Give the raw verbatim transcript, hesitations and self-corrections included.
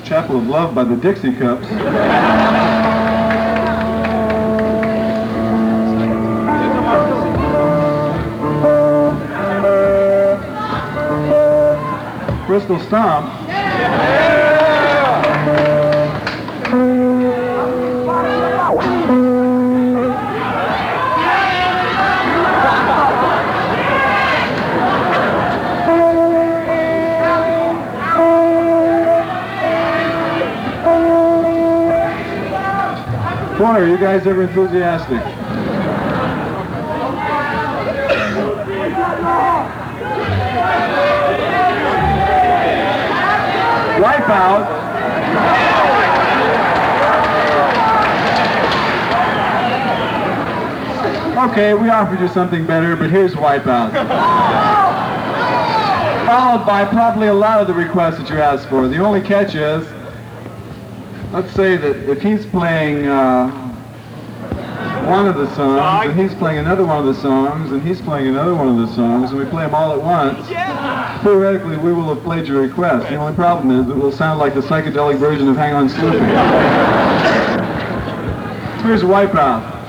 Chapel of Love by the Dixie Cups. Bristol Stomp. Boy, are you guys ever enthusiastic? Wipeout. Okay, we offered you something better, but here's Wipeout. Followed by probably a lot of the requests that you asked for. The only catch is, let's say that if he's playing uh, one of the songs, and he's playing another one of the songs, and he's playing another one of the songs, and we play them all at once, theoretically we will have played your request. The only problem is it will sound like the psychedelic version of Hang On Sloopy. Here's Wipeout.